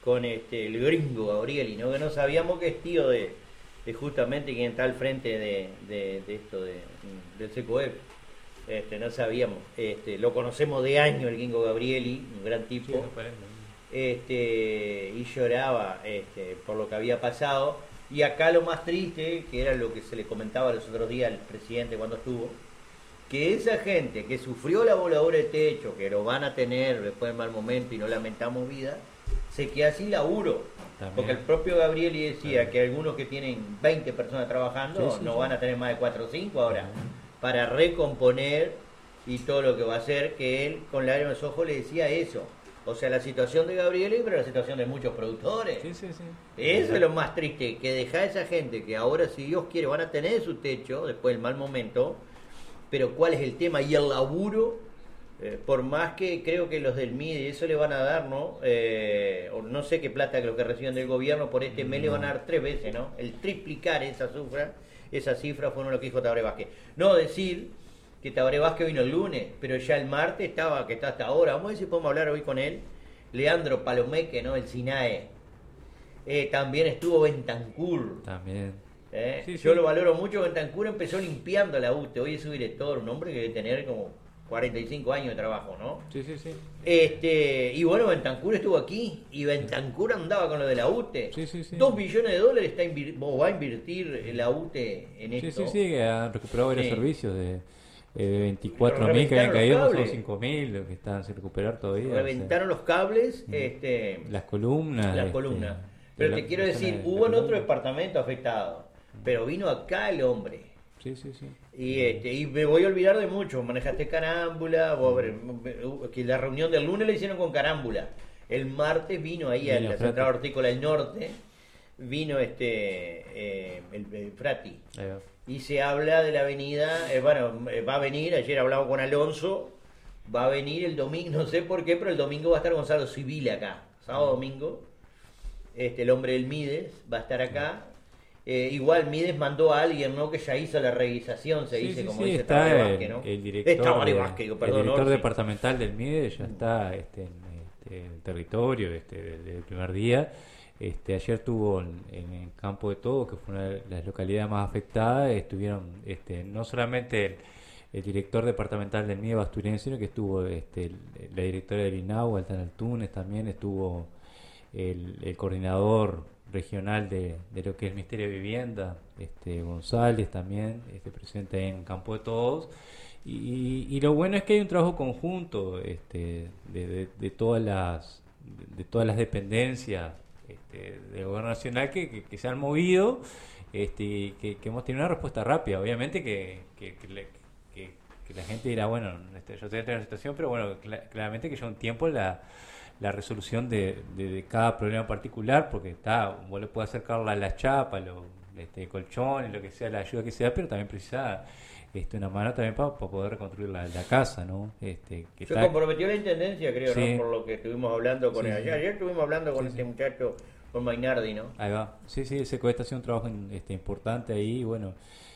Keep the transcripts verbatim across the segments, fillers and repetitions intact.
con este el gringo Gabrieli, ¿no? Que no sabíamos que es tío de, de justamente quien está al frente de, de, de esto de, del SECOEP. Este, no sabíamos, este, lo conocemos de años el gringo Gabrieli, un gran tipo. Sí, este, y lloraba este, por lo que había pasado. Y acá lo más triste, que era lo que se le comentaba los otros días al presidente cuando estuvo, que esa gente que sufrió la voladura de techo, que lo van a tener después del mal momento y no lamentamos vida, se queda sin laburo. También. Porque el propio Gabrieli decía También. que algunos que tienen veinte personas trabajando sí, sí, no sí. van a tener más de cuatro o cinco ahora, También. para recomponer y todo lo que va a hacer, que él con lágrimas en los ojos le decía eso. O sea, la situación de Gabrieli, pero la situación de muchos productores. Sí, sí, sí. Eso es lo más triste, que deja a esa gente que ahora, si Dios quiere, van a tener su techo después del mal momento, pero ¿cuál es el tema? Y el laburo, eh, por más que creo que los del M I D E eso le van a dar, ¿no? Eh, o no sé qué plata que los que reciben del gobierno por este mes no. le van a dar tres veces, ¿no? El triplicar esa cifra, esa cifra fue uno de lo que dijo Tabaré Vázquez. No decir que Tabaré Vázquez vino el lunes, pero ya el martes estaba, que está hasta ahora. Vamos a ver si podemos hablar hoy con él. Leandro Palomeque, ¿no? El SINAE. Eh, también estuvo Bentancur. También. ¿Eh? Sí, Yo sí. lo valoro mucho. Bentancur empezó limpiando la U T E. Hoy es su director, un hombre que debe tener como cuarenta y cinco años de trabajo, ¿no? Sí, sí, sí. Este, y bueno, Bentancur estuvo aquí y Bentancur andaba con lo de la U T E. Sí, sí, sí. Dos billones de dólares está invir- va a invertir la U T E en esto. Sí, sí, sí, que han recuperado varios sí. servicios de... de veinticuatro mil que habían caído, son cinco mil que están sin recuperar todavía. Reventaron o sea. los cables, mm. este, las columnas. Las este, columnas. Pero te quiero decir, hubo en otro departamento afectado, pero vino acá el hombre. Sí, sí, sí. Y, este, y me voy a olvidar de mucho. Manejaste Carámbula, mm. que la reunión del lunes la hicieron con Carámbula. El martes vino ahí a la Frati. Central Hortícola del Norte, vino este eh, el, el Frati. Y se habla de la avenida, eh, bueno, eh, va a venir, ayer hablamos con Alonso, va a venir el domingo, no sé por qué, pero el domingo va a estar Gonzalo Civile acá, sábado domingo, este el hombre del M I D E S va a estar acá. Eh, igual M I D E S mandó a alguien, ¿no? Que ya hizo la revisación, se sí, dice, sí, como sí, dice está Tabaré Vázquez, ¿no? El director, es Tabaré Vázquez, perdón, el director ¿no? departamental del M I D E S ya está este, en este, el territorio este, del primer día. Este, ayer estuvo en, en el Campo de Todos, que fue una de las localidades más afectadas. Estuvieron este, no solamente el, el director departamental del M I D E S Basturiense, sino que estuvo este, la directora del INAU, Altana Túnez, también estuvo el, el coordinador regional de, de lo que es el Ministerio de Vivienda, este, González también, este, presente en Campo de Todos. Y, y lo bueno es que hay un trabajo conjunto este, de, de, de todas las de, de todas las dependencias Este, del gobierno nacional que, que, que se han movido este, que, que hemos tenido una respuesta rápida. Obviamente que, que, que, le, que, que la gente dirá, bueno, este, yo estoy en la situación, pero bueno, cl- claramente que lleva un tiempo la, la resolución de, de, de cada problema particular, porque está, vos le puedes acercar la, la chapa, lo, este, colchones, lo que sea, la ayuda que sea, pero también precisa este, una mano también para pa poder reconstruir la, la casa, ¿no? Este, que Se está... comprometió la intendencia, creo, sí. ¿no? Por lo que estuvimos hablando con sí, él. Ayer, ayer estuvimos hablando con sí, este sí. muchacho, con Mainardi, ¿no? Ahí va. Sí, sí, ese está haciendo un trabajo este, importante ahí. Bueno,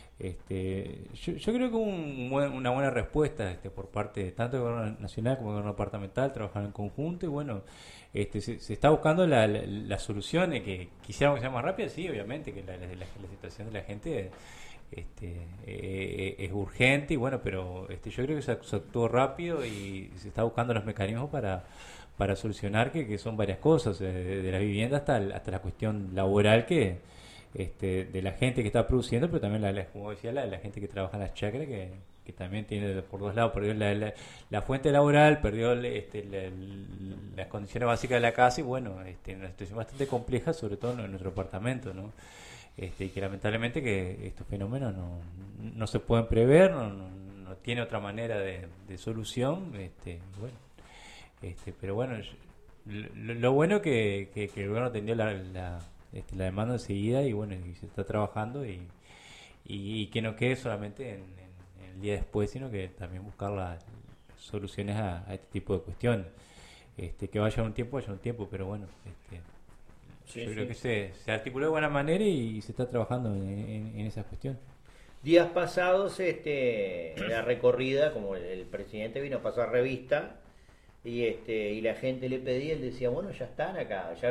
este, yo, yo creo que hubo un buen, una buena respuesta este, por parte de tanto del gobierno nacional como del gobierno departamental, trabajar en conjunto y bueno, este, se, se está buscando la, la, la solución de que quisiéramos que sea más rápida, sí, obviamente, que la, la, la, la situación de la gente este, eh, es urgente y bueno, pero este, yo creo que se, se actuó rápido y se está buscando los mecanismos para para solucionar que, que son varias cosas, eh, de, de la vivienda hasta, hasta la cuestión laboral que este, de la gente que está produciendo, pero también, la, la, como decía, la, la gente que trabaja en las chacras, que, que también tiene por dos lados, perdió la, la, la fuente laboral, perdió este, la, la, las condiciones básicas de la casa y bueno, este, una situación bastante compleja, sobre todo en nuestro departamento, ¿no? Este, y que lamentablemente que estos fenómenos no, no se pueden prever, no, no, no tiene otra manera de, de solución, este, bueno. Este, pero bueno, lo, lo bueno que, que, que el gobierno atendió la, la, este, la demanda enseguida y bueno, y se está trabajando y, y, y que no quede solamente en, en, en el día después, sino que también buscar las soluciones a, a este tipo de cuestiones. Este, que vaya un tiempo, vaya un tiempo, pero bueno, este, sí, yo sí. creo que se, se articuló de buena manera y, y se está trabajando en, en, en esa cuestión. Días pasados, este, la recorrida, como el, el presidente vino a pasar revista, y este y la gente le pedía, él decía, bueno, ya están acá, ya